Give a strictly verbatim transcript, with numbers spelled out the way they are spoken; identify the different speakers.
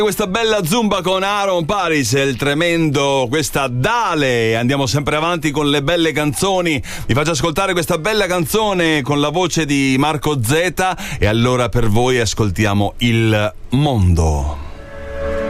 Speaker 1: Questa bella zumba con Aaron Paris e il tremendo, questa Dale. Andiamo sempre avanti con le belle canzoni. Vi faccio ascoltare questa bella canzone con la voce di Marco Zeta e allora per voi ascoltiamo Il Mondo.